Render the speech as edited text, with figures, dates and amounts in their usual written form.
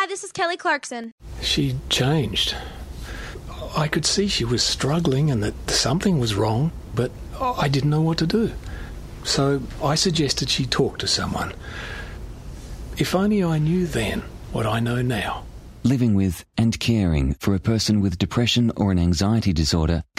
Hi, this is Kelly Clarkson. She changed. I could see she was struggling and that something was wrong, but I didn't know what to do. So I suggested she talk to someone. If only I knew then what I know now. Living with and caring for a person with depression or an anxiety disorder